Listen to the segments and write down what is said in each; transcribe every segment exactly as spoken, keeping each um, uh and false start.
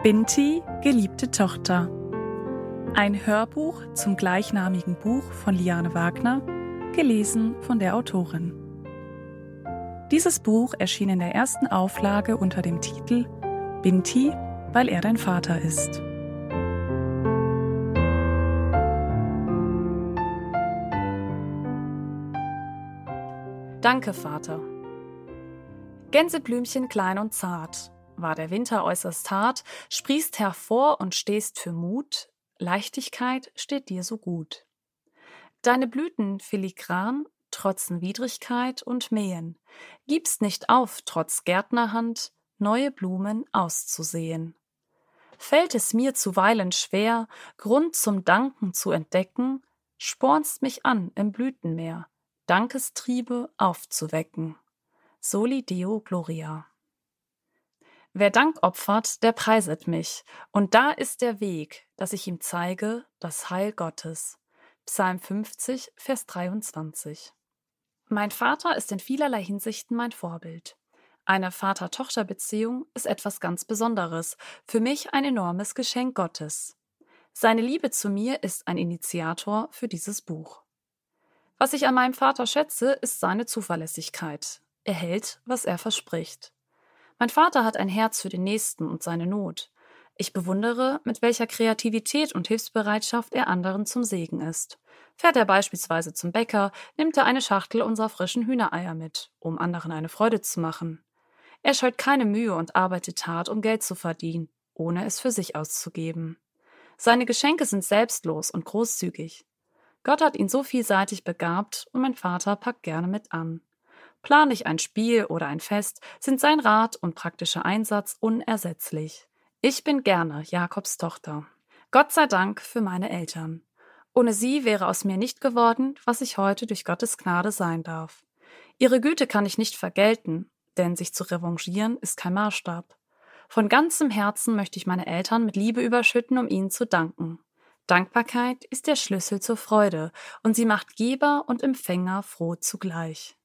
Binti, geliebte Tochter. Ein Hörbuch zum gleichnamigen Buch von Liane Wagner, gelesen von der Autorin. Dieses Buch erschien in der ersten Auflage unter dem Titel Binti, weil er dein Vater ist. Danke, Vater. Gänseblümchen klein und zart, war der Winter äußerst hart, sprießt hervor und stehst für Mut, Leichtigkeit steht dir so gut. Deine Blüten filigran, trotzen Widrigkeit und Mähen, gibst nicht auf, trotz Gärtnerhand, neue Blumen auszusehen. Fällt es mir zuweilen schwer, Grund zum Danken zu entdecken, spornst mich an im Blütenmeer, Dankestriebe aufzuwecken. Soli Deo Gloria. Wer Dank opfert, der preiset mich, und da ist der Weg, dass ich ihm zeige, das Heil Gottes. Psalm fünfzig, Vers dreiundzwanzig. Mein Vater ist in vielerlei Hinsichten mein Vorbild. Eine Vater-Tochter-Beziehung ist etwas ganz Besonderes, für mich ein enormes Geschenk Gottes. Seine Liebe zu mir ist ein Initiator für dieses Buch. Was ich an meinem Vater schätze, ist seine Zuverlässigkeit. Er hält, was er verspricht. Mein Vater hat ein Herz für den Nächsten und seine Not. Ich bewundere, mit welcher Kreativität und Hilfsbereitschaft er anderen zum Segen ist. Fährt er beispielsweise zum Bäcker, nimmt er eine Schachtel unserer frischen Hühnereier mit, um anderen eine Freude zu machen. Er scheut keine Mühe und arbeitet hart, um Geld zu verdienen, ohne es für sich auszugeben. Seine Geschenke sind selbstlos und großzügig. Gott hat ihn so vielseitig begabt und mein Vater packt gerne mit an. Plane ich ein Spiel oder ein Fest, sind sein Rat und praktischer Einsatz unersetzlich. Ich bin gerne Jakobs Tochter. Gott sei Dank für meine Eltern. Ohne sie wäre aus mir nicht geworden, was ich heute durch Gottes Gnade sein darf. Ihre Güte kann ich nicht vergelten, denn sich zu revanchieren ist kein Maßstab. Von ganzem Herzen möchte ich meine Eltern mit Liebe überschütten, um ihnen zu danken. Dankbarkeit ist der Schlüssel zur Freude und sie macht Geber und Empfänger froh zugleich.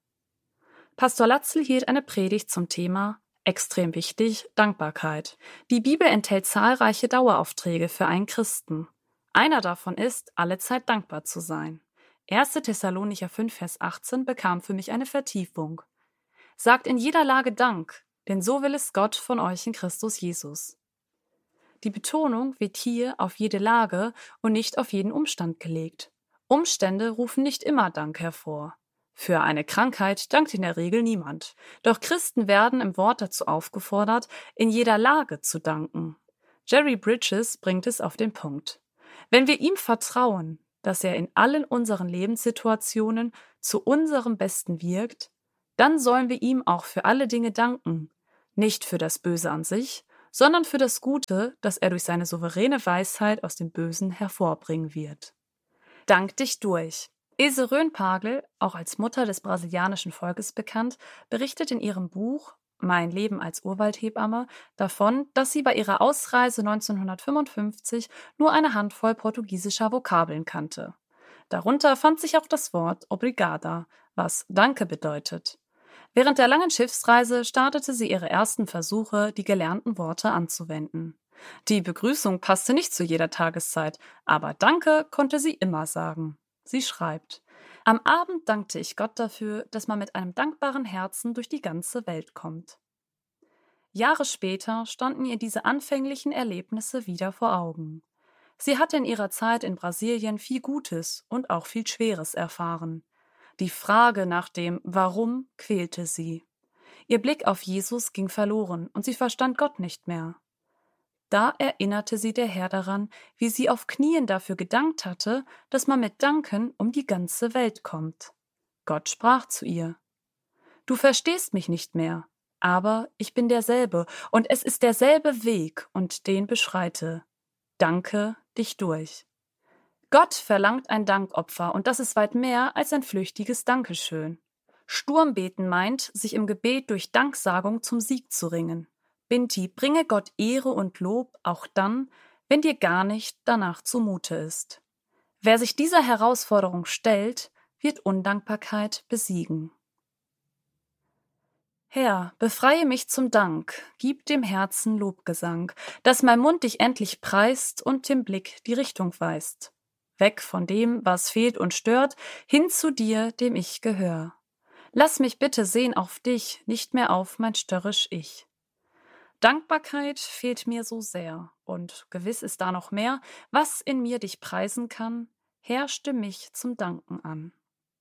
Pastor Latzel hielt eine Predigt zum Thema extrem wichtig, Dankbarkeit. Die Bibel enthält zahlreiche Daueraufträge für einen Christen. Einer davon ist, allezeit dankbar zu sein. erster Thessalonicher fünf, Vers achtzehn bekam für mich eine Vertiefung. Sagt in jeder Lage Dank, denn so will es Gott von euch in Christus Jesus. Die Betonung wird hier auf jede Lage und nicht auf jeden Umstand gelegt. Umstände rufen nicht immer Dank hervor. Für eine Krankheit dankt in der Regel niemand. Doch Christen werden im Wort dazu aufgefordert, in jeder Lage zu danken. Jerry Bridges bringt es auf den Punkt. Wenn wir ihm vertrauen, dass er in allen unseren Lebenssituationen zu unserem Besten wirkt, dann sollen wir ihm auch für alle Dinge danken. Nicht für das Böse an sich, sondern für das Gute, das er durch seine souveräne Weisheit aus dem Bösen hervorbringen wird. Dank dich durch. Ilse Röhnpagel, auch als Mutter des brasilianischen Volkes bekannt, berichtet in ihrem Buch Mein Leben als Urwaldhebamme davon, dass sie bei ihrer Ausreise neunzehnhundertfünfundfünfzig nur eine Handvoll portugiesischer Vokabeln kannte. Darunter fand sich auch das Wort Obrigada, was Danke bedeutet. Während der langen Schiffsreise startete sie ihre ersten Versuche, die gelernten Worte anzuwenden. Die Begrüßung passte nicht zu jeder Tageszeit, aber Danke konnte sie immer sagen. Sie schreibt: Am Abend dankte ich Gott dafür, dass man mit einem dankbaren Herzen durch die ganze Welt kommt. Jahre später standen ihr diese anfänglichen Erlebnisse wieder vor Augen. Sie hatte in ihrer Zeit in Brasilien viel Gutes und auch viel Schweres erfahren. Die Frage nach dem Warum quälte sie. Ihr Blick auf Jesus ging verloren und sie verstand Gott nicht mehr. Da erinnerte sie der Herr daran, wie sie auf Knien dafür gedankt hatte, dass man mit Danken um die ganze Welt kommt. Gott sprach zu ihr: Du verstehst mich nicht mehr, aber ich bin derselbe und es ist derselbe Weg und den beschreite. Danke dich durch. Gott verlangt ein Dankopfer und das ist weit mehr als ein flüchtiges Dankeschön. Sturmbeten meint, sich im Gebet durch Danksagung zum Sieg zu ringen. Binti, bringe Gott Ehre und Lob auch dann, wenn dir gar nicht danach zumute ist. Wer sich dieser Herausforderung stellt, wird Undankbarkeit besiegen. Herr, befreie mich zum Dank, gib dem Herzen Lobgesang, dass mein Mund dich endlich preist und dem Blick die Richtung weist. Weg von dem, was fehlt und stört, hin zu dir, dem ich gehör. Lass mich bitte sehen auf dich, nicht mehr auf mein störrisch Ich. Dankbarkeit fehlt mir so sehr, und gewiss ist da noch mehr, was in mir dich preisen kann, Herr, stimm mich zum Danken an.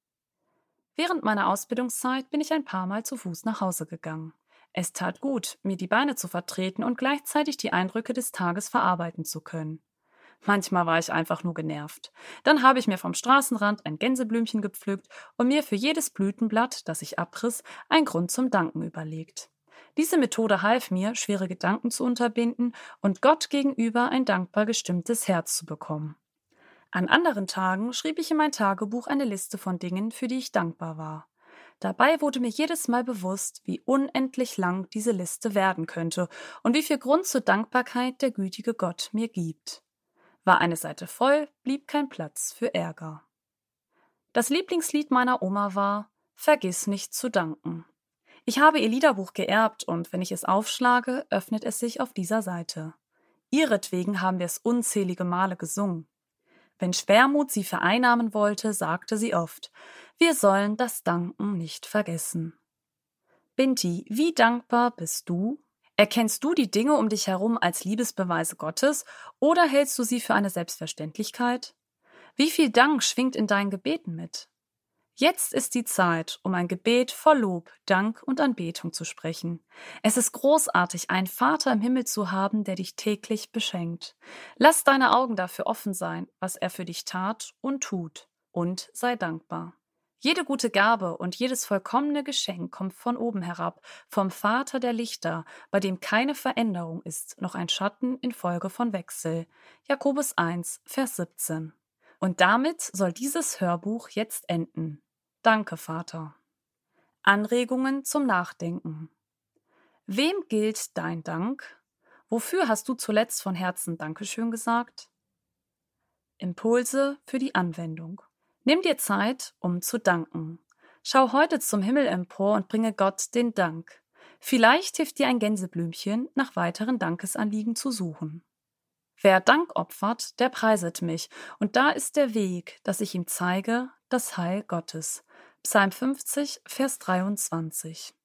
Während meiner Ausbildungszeit bin ich ein paar Mal zu Fuß nach Hause gegangen. Es tat gut, mir die Beine zu vertreten und gleichzeitig die Eindrücke des Tages verarbeiten zu können. Manchmal war ich einfach nur genervt. Dann habe ich mir vom Straßenrand ein Gänseblümchen gepflückt und mir für jedes Blütenblatt, das ich abriss, einen Grund zum Danken überlegt. Diese Methode half mir, schwere Gedanken zu unterbinden und Gott gegenüber ein dankbar gestimmtes Herz zu bekommen. An anderen Tagen schrieb ich in mein Tagebuch eine Liste von Dingen, für die ich dankbar war. Dabei wurde mir jedes Mal bewusst, wie unendlich lang diese Liste werden könnte und wie viel Grund zur Dankbarkeit der gütige Gott mir gibt. War eine Seite voll, blieb kein Platz für Ärger. Das Lieblingslied meiner Oma war »Vergiss nicht zu danken«. Ich habe ihr Liederbuch geerbt und wenn ich es aufschlage, öffnet es sich auf dieser Seite. Ihretwegen haben wir es unzählige Male gesungen. Wenn Schwermut sie vereinnahmen wollte, sagte sie oft, wir sollen das Danken nicht vergessen. Binti, wie dankbar bist du? Erkennst du die Dinge um dich herum als Liebesbeweise Gottes oder hältst du sie für eine Selbstverständlichkeit? Wie viel Dank schwingt in deinen Gebeten mit? Jetzt ist die Zeit, um ein Gebet voll Lob, Dank und Anbetung zu sprechen. Es ist großartig, einen Vater im Himmel zu haben, der dich täglich beschenkt. Lass deine Augen dafür offen sein, was er für dich tat und tut, und sei dankbar. Jede gute Gabe und jedes vollkommene Geschenk kommt von oben herab, vom Vater der Lichter, bei dem keine Veränderung ist, noch ein Schatten infolge von Wechsel. Jakobus eins, Vers siebzehn. Und damit soll dieses Hörbuch jetzt enden. Danke, Vater. Anregungen zum Nachdenken. Wem gilt dein Dank? Wofür hast du zuletzt von Herzen Dankeschön gesagt? Impulse für die Anwendung. Nimm dir Zeit, um zu danken. Schau heute zum Himmel empor und bringe Gott den Dank. Vielleicht hilft dir ein Gänseblümchen, nach weiteren Dankesanliegen zu suchen. Wer Dank opfert, der preiset mich, und da ist der Weg, dass ich ihm zeige, das Heil Gottes. Psalm fünfzig, Vers dreiundzwanzig.